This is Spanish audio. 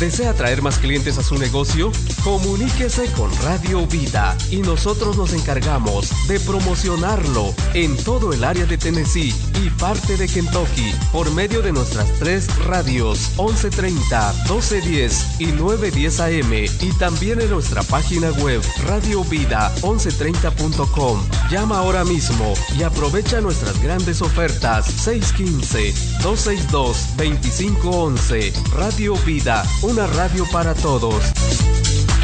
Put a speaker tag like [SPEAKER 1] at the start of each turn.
[SPEAKER 1] ¿Desea traer más clientes a su negocio? Comuníquese con Radio Vida y nosotros nos encargamos de promocionarlo en todo el área de Tennessee y parte de Kentucky por medio de nuestras 3 radios 1130, 1210 y 910 AM y también en nuestra página web radiovida1130.com. Llama ahora mismo y aprovecha nuestras grandes ofertas 615-262-2511. Radio Vida, una radio para todos.